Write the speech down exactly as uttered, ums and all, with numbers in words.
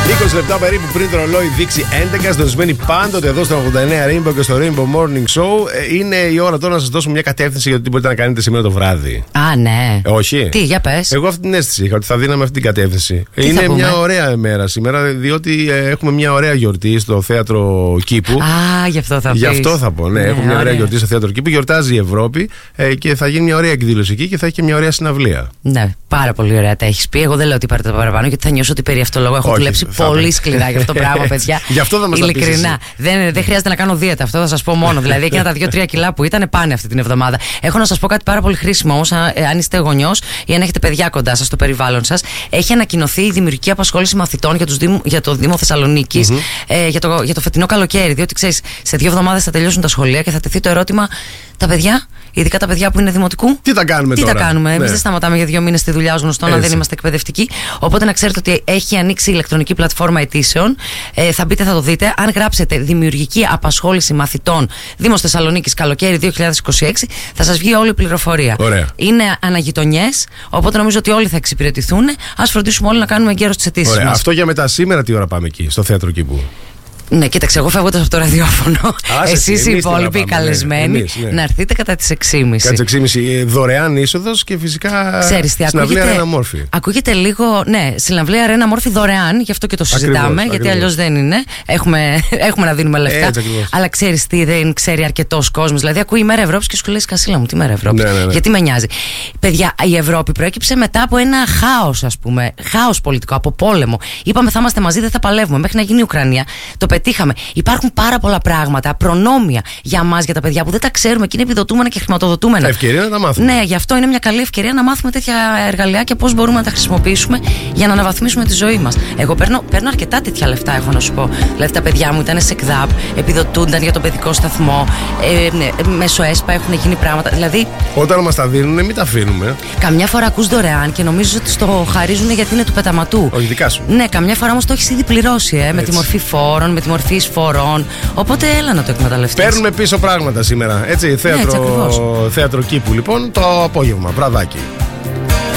είκοσι λεπτά περίπου πριν το ρολόι δείξει έντεκα, συντονισμένοι πάντοτε εδώ στο ογδόντα εννέα Rainbow και στο Rainbow Morning Show. Είναι η ώρα τώρα να σας δώσουμε μια κατεύθυνση για το τι μπορείτε να κάνετε σήμερα το βράδυ. Α, ναι. Όχι. Τι, για πες. Εγώ αυτή την αίσθηση είχα ότι θα δίναμε αυτή την κατεύθυνση. Τι είναι θα μια πούμε? ωραία ημέρα σήμερα, διότι ε, έχουμε μια ωραία γιορτή στο θέατρο Κήπου. Α, γι' αυτό θα πεις. Γι' αυτό θα πω, ναι. Ναι, έχουμε μια ωραία ωραία γιορτή στο θέατρο Κήπου. Γιορτάζει η Ευρώπη ε, και θα γίνει μια ωραία εκδήλωση εκεί και θα έχει και μια ωραία συναυλία. Ναι, πάρα πολύ ωραία τα έχεις πει. Εγώ δεν λέω ότι πάρετε παραπάνω, γιατί θα νιώσω ότι περί αυτό λόγο έχω Όχι, δουλέψει θα πολύ θα... σκληρά για αυτό το πράγμα, παιδιά. Γι' αυτό θα μας τα πεις ειλικρινά. Δεν, δεν χρειάζεται να κάνω δίαιτα, αυτό θα σας πω μόνο. Δηλαδή, εκείνα τα δύο τρία κιλά που ήταν πάνε αυτή την εβδομάδα. Έχω να σας πω κάτι πάρα πολύ χρήσιμο όμως, αν, αν είστε γονιός ή αν έχετε παιδιά κοντά σας στο περιβάλλον σας. Έχει ανακοινωθεί η δημιουργική απασχόληση μαθητών για, τους Δήμου, για το Δήμο Θεσσαλονίκης mm-hmm. ε, για, το, για το φετινό καλοκαίρι. Διότι ξέρεις, σε δύο εβδομάδες θα τελειώσουν τα σχολεία και θα τεθεί το ερώτημα, τα παιδιά, ειδικά τα παιδιά που είναι δημοτικού, τι τα κάνουμε τι τώρα. τα κάνουμε. Εμείς ναι. δεν σταματάμε για δύο μήνες στη δουλειά ως γνωστό, αν δεν είμαστε εκπαιδευτικοί. Οπότε να ξέρετε ότι έχει ανοίξει η ηλεκτρονική πλατφόρμα αιτήσεων. Ε, θα μπείτε, θα το δείτε. Αν γράψετε δημιουργική απασχόληση μαθητών Δήμος Θεσσαλονίκης καλοκαίρι δύο χιλιάδες είκοσι έξι, θα σας βγει όλη η πληροφορία. Ωραία. Είναι αναγειτονιές, οπότε νομίζω ότι όλοι θα εξυπηρετηθούν. Ας φροντίσουμε όλοι να κάνουμε εγκαίρως τις αιτήσεις μας. Αυτό για μετά σήμερα τι ώρα πάμε εκεί, στο θέατρο Κήπου. Ναι, κοίταξε, εγώ φεύγοντας από το ραδιόφωνο. Εσείς οι υπόλοιποι καλεσμένοι, εμείς, ναι. να έρθετε κατά τις έξι και μισή. Κατά τις έξι και μισή δωρεάν είσοδος και φυσικά συναυλία Αρένα Μόρφη. Ακούγεται λίγο, ναι, συναυλία Αρένα Μόρφη δωρεάν, γι' αυτό και το συζητάμε, ακριβώς, γιατί ακριβώς. αλλιώς δεν είναι. Έχουμε, έχουμε να δίνουμε λεφτά. Έτσι, αλλά ξέρεις τι, δεν ξέρει αρκετός κόσμος. Δηλαδή, ακούει η Μέρα Ευρώπης και σου λέει Σκασίλα μου, τι Μέρα Ευρώπης. Ναι, ναι, ναι. Γιατί με νοιάζει. Παιδιά, η Ευρώπη προέκυψε μετά από ένα χάος, ας πούμε. Χάος πολιτικό, από πόλεμο. Είπαμε θα είμαστε μαζί, δεν θα παλεύουμε. Μέχρι να γίνει η Ουκρανία. Το πετύχαμε. Υπάρχουν πάρα πολλά πράγματα, προνόμια για εμάς, για τα παιδιά που δεν τα ξέρουμε και είναι επιδοτούμενα και χρηματοδοτούμενα. Ευκαιρία να τα μάθουμε. Ναι, γι' αυτό είναι μια καλή ευκαιρία να μάθουμε τέτοια εργαλεία πώς μπορούμε να τα χρησιμοποιήσουμε για να αναβαθμίσουμε τη ζωή μας. Εγώ παίρνω, παίρνω αρκετά τέτοια λεφτά, έχω να σου πω. Δηλαδή τα παιδιά μου ήταν σε ΚΔΑΠ, επιδοτούνταν για τον παιδικό σταθμό, ε, ναι, μέσω ΕΣΠΑ έχουν γίνει πράγματα. Δηλαδή, όταν μας τα δίνουν, μην τα αφήνουμε. Καμιά φορά ακούς δωρεάν και νομίζεις ότι στο χαρίζουν γιατί είναι του πεταματού. Όχι, δικά σου. Ναι, καμιά φορά όμως το έχεις ήδη πληρώσει, ε, με τη μορφή φόρων, με τη μορφή εισφορών. Οπότε έλα να το εκμεταλλευτείς. Παίρνουμε πίσω πράγματα σήμερα. Έτσι, θέατρο, ναι, έτσι θέατρο Κήπου λοιπόν το απόγευμα, βραδάκι.